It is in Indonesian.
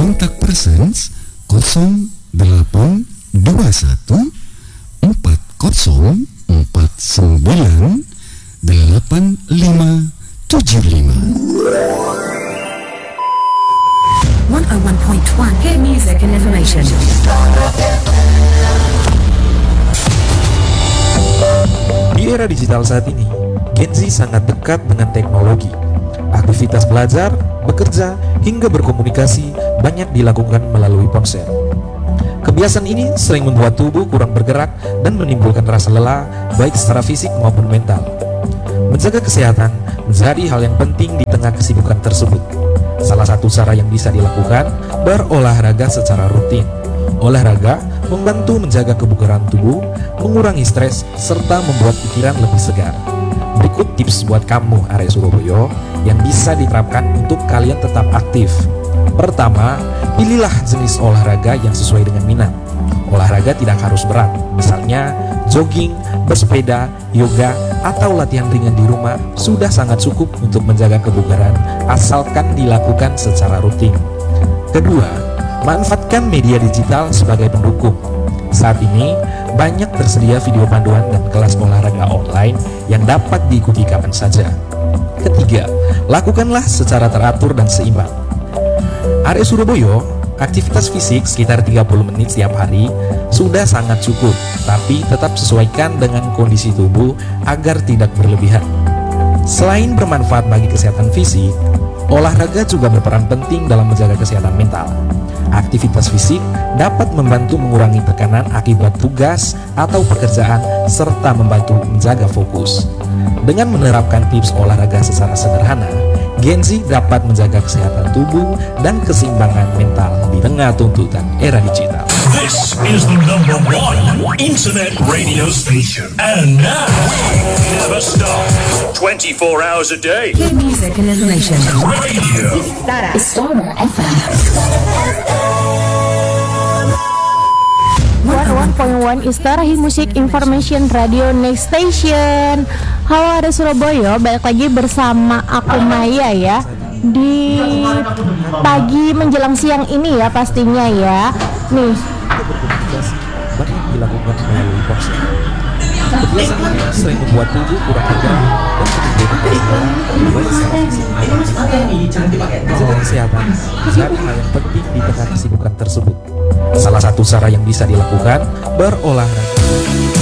Kontak persons 0821 40 49 8575. 101.1 Hit Music and Information. Di era digital saat ini, Gen Z sangat dekat dengan teknologi. Aktivitas belajar, bekerja, hingga berkomunikasi banyak dilakukan melalui ponsel. Kebiasaan ini sering membuat tubuh kurang bergerak dan menimbulkan rasa lelah baik secara fisik maupun mental. Menjaga kesehatan menjadi hal yang penting di tengah kesibukan tersebut. Salah satu cara yang bisa dilakukan, berolahraga secara rutin. Olahraga membantu menjaga kebugaran tubuh, mengurangi stres, serta membuat pikiran lebih segar. Berikut tips buat kamu arek Surabaya yang bisa diterapkan untuk kalian tetap aktif. Pertama, pilihlah jenis olahraga yang sesuai dengan minat. Olahraga tidak harus berat, misalnya jogging, bersepeda, yoga, atau latihan ringan di rumah sudah sangat cukup untuk menjaga kebugaran asalkan dilakukan secara rutin. Kedua, manfaatkan media digital sebagai pendukung. Saat ini, banyak tersedia video panduan dan kelas olahraga online yang dapat diikuti kapan saja. Ketiga, lakukanlah secara teratur dan seimbang. Arek Surabaya, aktivitas fisik sekitar 30 menit setiap hari sudah sangat cukup, tapi tetap sesuaikan dengan kondisi tubuh agar tidak berlebihan. Selain bermanfaat bagi kesehatan fisik, olahraga juga berperan penting dalam menjaga kesehatan mental. Aktivitas fisik dapat membantu mengurangi tekanan akibat tugas atau pekerjaan serta membantu menjaga fokus. Dengan menerapkan tips olahraga secara sederhana, Gen Z dapat menjaga kesehatan tubuh dan keseimbangan mental di tengah tuntutan era digital. This is the #1 internet radio station, and now we never stop. 24 hours a day. Hit Music and Information. Radio. Istana FM. 101.1 Istara Hit Music Information Radio Next Station. Halo ada Surabaya, balik lagi bersama aku Maya ya. Di pagi menjelang siang ini ya pastinya ya. Nih, Berkomunikasi banyak dilakukan melalui ponsel. Kebiasaan ini sering membuat tubuh kurang bergerak dan menimbulkan rasa lelah baik secara fisik maupun mental. Menjaga kesehatan menjadi hal yang penting di tengah kesibukan tersebut. Salah satu cara yang bisa dilakukan, berolahraga.